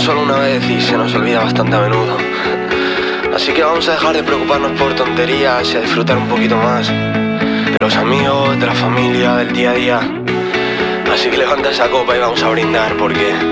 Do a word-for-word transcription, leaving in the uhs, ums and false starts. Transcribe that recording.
solo una vez y se nos olvida bastante a menudo. Así que vamos a dejar de preocuparnos por tonterías y a disfrutar un poquito más de los amigos, de la familia, del día a día. Así que levanta esa copa y vamos a brindar porque